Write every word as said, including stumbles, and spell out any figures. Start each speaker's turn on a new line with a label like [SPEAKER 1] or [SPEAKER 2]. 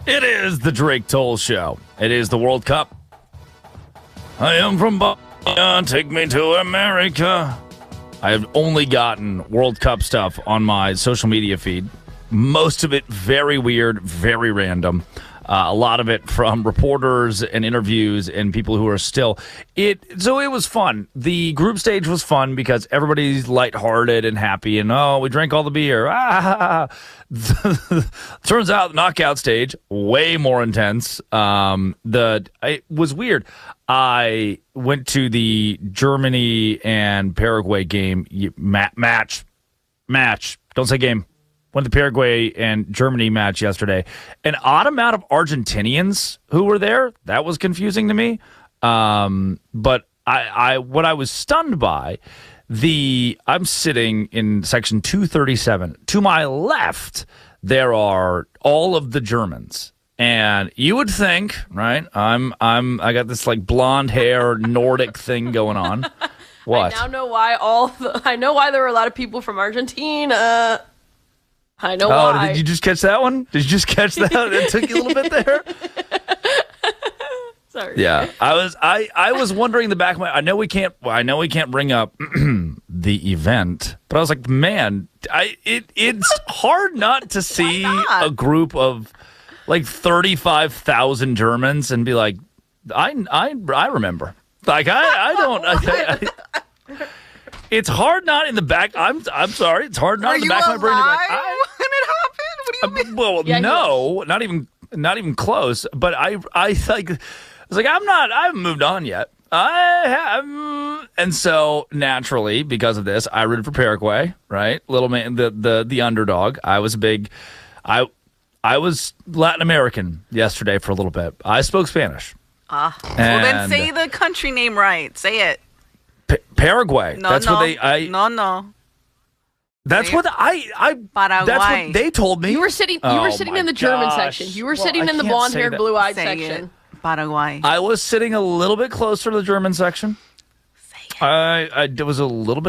[SPEAKER 1] It is the Drake Toll Show. It is the World Cup. I am from Bosnia. Take me to America. I have only gotten World Cup stuff on my social media feed. Most of it very weird, very random. Uh, a lot of it from reporters and interviews and people who are still it. So it was fun. The group stage was fun because everybody's lighthearted and happy. And oh, we drank all the beer. Ah, turns out the knockout stage way more intense. Um, the it was weird. I went to the Germany and Paraguay game ma- match match. Don't say game. Went to the Paraguay and Germany match yesterday. An odd amount of Argentinians who were there. That was confusing to me. Um, but I, I, what I was stunned by, the I'm sitting in section two thirty-seven. To my left, there are all of the Germans. And you would think, right? I'm, I'm, I got this like blonde hair Nordic thing going on. What?
[SPEAKER 2] I now know why all. The, I know why there were a lot of people from Argentina. I know
[SPEAKER 1] oh,
[SPEAKER 2] why.
[SPEAKER 1] Did you just catch that one? Did you just catch that? It took you a little bit there.
[SPEAKER 2] Sorry.
[SPEAKER 1] Yeah, I was. I, I was wondering in the back of my. I know we can't. I know we can't bring up the event, but I was like, man, I it it's hard not to see
[SPEAKER 3] not?
[SPEAKER 1] a group of like thirty-five thousand Germans and be like, I I I remember. Like I I don't. I, I, it's hard not in the back. I'm I'm sorry. It's hard not
[SPEAKER 3] Are
[SPEAKER 1] in the
[SPEAKER 3] you
[SPEAKER 1] back of my brain. To be like,
[SPEAKER 3] alive
[SPEAKER 1] I,
[SPEAKER 3] when it happened? What do you mean?
[SPEAKER 1] Uh, well,
[SPEAKER 2] Yeah,
[SPEAKER 1] no, not even, not even close. But I, I like, I was like, I'm not, I haven't moved on yet. I have, and so naturally, because of this, I rooted for Paraguay. Right, little man, the the the underdog. I was a big, I, I was Latin American yesterday for a little bit. I spoke Spanish.
[SPEAKER 3] Ah, well then
[SPEAKER 1] And-
[SPEAKER 3] say the country name right. Say it.
[SPEAKER 1] Pa- Paraguay.
[SPEAKER 3] No,
[SPEAKER 1] that's
[SPEAKER 3] no,
[SPEAKER 1] what they. I.
[SPEAKER 3] no, no.
[SPEAKER 1] That's what I. I. That's
[SPEAKER 3] Paraguay.
[SPEAKER 1] what they told me.
[SPEAKER 2] You were sitting. You
[SPEAKER 1] Oh
[SPEAKER 2] were sitting
[SPEAKER 1] my
[SPEAKER 2] in the German
[SPEAKER 1] gosh.
[SPEAKER 2] section. You were
[SPEAKER 1] Well,
[SPEAKER 2] sitting
[SPEAKER 1] I
[SPEAKER 2] in the
[SPEAKER 1] can't
[SPEAKER 2] blonde-haired,
[SPEAKER 1] say that.
[SPEAKER 2] blue-eyed
[SPEAKER 3] Say
[SPEAKER 2] section.
[SPEAKER 3] it. Paraguay.
[SPEAKER 1] I was sitting a little bit closer to the German section.
[SPEAKER 3] Say it.
[SPEAKER 1] I, I was a little bit